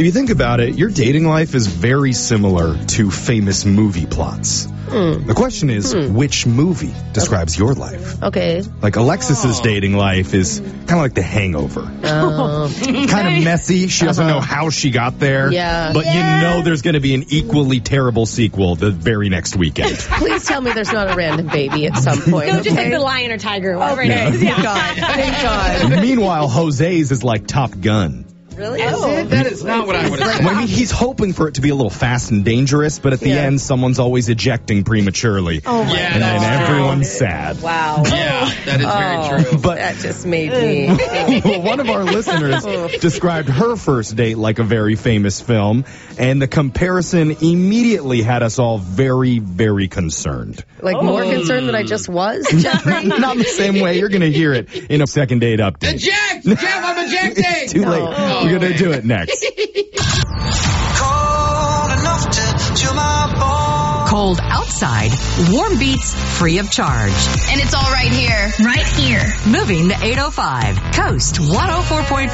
If you think about it, your dating life is very similar to famous movie plots. The question is, which movie describes your life? Okay. Like Alexis's dating life is kind of like The Hangover. Kind of messy. She doesn't know how she got there. Yeah. But you know there's going to be an equally terrible sequel the very next weekend. Please tell me there's not a random baby at some point. No, just like the lion or tiger or whatever it is. Thank God. Thank God. Meanwhile, Jose's is like Top Gun. Really? That is not what I would have said. I mean, he's hoping for it to be a little fast and dangerous, but at the end, someone's always ejecting prematurely. Oh, my Yeah, and then that's everyone's sad. Wow. Yeah, that is very true. But That just made me... one of our listeners described her first date like a very famous film, and the comparison immediately had us all very, very concerned. Like, more concerned than I just was, Jeffrey? Not in the same way. You're going to hear it in a second date update. Eject! Jeff, I'm ejecting! It's too late. We're going to do it next. Cold outside, warm beats free of charge. And it's all right here. Right here. Moving to 805. Coast 104.5.